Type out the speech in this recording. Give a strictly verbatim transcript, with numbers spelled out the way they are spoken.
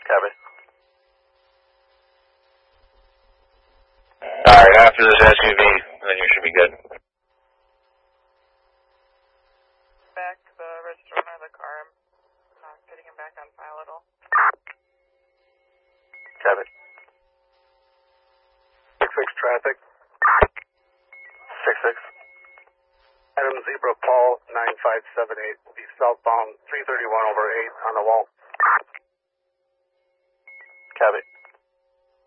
Copy. Alright, after this S U V, then you should be good. Back to the register owner of the car. I'm not getting him back on file at all. Copy. six six traffic. six six. Adam Zebra Paul nine five seven eight will be southbound three thirty-one over eight on the wall. Copy.